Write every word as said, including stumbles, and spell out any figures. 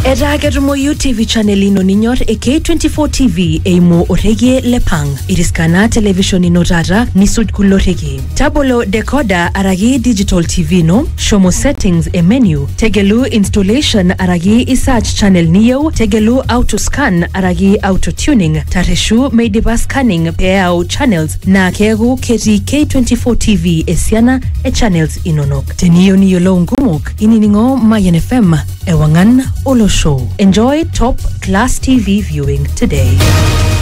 Era gerumoyu T V channel ino ninyor e K twenty-four T V eimo orege lepang. Iriskana television ino tata nisud kulorege. Tabolo decoder aragi digital T V no. Shomo settings e menu. Tegelu installation aragi isach channel niyo. Tegelu auto scan aragi auto tuning. Tareshu meidiba scanning peao channels na kegu keti K twenty-four T V esiana e channels inonok. Teniyo niyo lo ngumuk. Ininingo Mayan F M ewangan olo show. Enjoy top class T V viewing today.